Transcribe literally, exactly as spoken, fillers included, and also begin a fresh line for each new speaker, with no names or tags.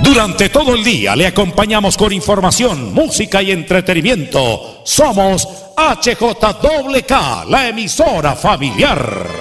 Durante todo el día le acompañamos con información, música y entretenimiento. Somos H J K, la emisora familiar.